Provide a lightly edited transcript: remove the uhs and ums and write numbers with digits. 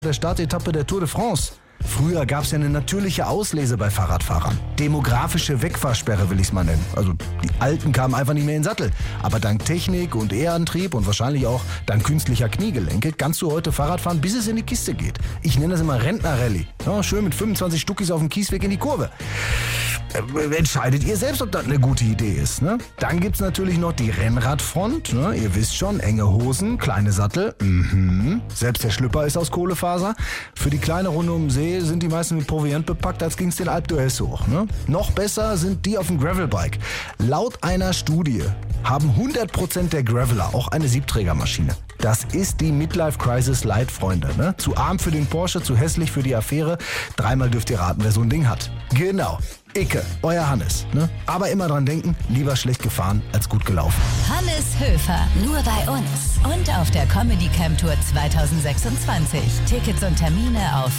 der Startetappe der Tour de France. Früher gab es ja eine natürliche Auslese bei Fahrradfahrern. Demografische Wegfahrsperre will ich es mal nennen. Also die Alten kamen einfach nicht mehr in den Sattel. Aber dank Technik und E-Antrieb und wahrscheinlich auch dank künstlicher Kniegelenke kannst du heute Fahrrad fahren, bis es in die Kiste geht. Ich nenne das immer Rentner-Rallye. Ja, schön mit 25 Stuckis auf dem Kiesweg in die Kurve. Entscheidet ihr selbst, ob das eine gute Idee ist. Ne? Dann gibt's natürlich noch die Rennradfront. Ne? Ihr wisst schon, enge Hosen, kleine Sattel. Selbst der Schlüpper ist aus Kohlefaser. Für die kleine Runde um den See sind die meisten mit Proviant bepackt, als ging's den Alpe d'Huez hoch. Ne? Noch besser sind die auf dem Gravelbike. Laut einer Studie haben 100% der Graveler auch eine Siebträgermaschine. Das ist die Midlife Crisis Light, Freunde. Ne? Zu arm für den Porsche, zu hässlich für die Affäre. Dreimal dürft ihr raten, wer so ein Ding hat. Genau. Icke, euer Hannes. Ne? Aber immer dran denken, lieber schlecht gefahren als gut gelaufen. Hannes Höfer, nur bei uns. Und auf der Comedy Camp Tour 2026. Tickets und Termine auf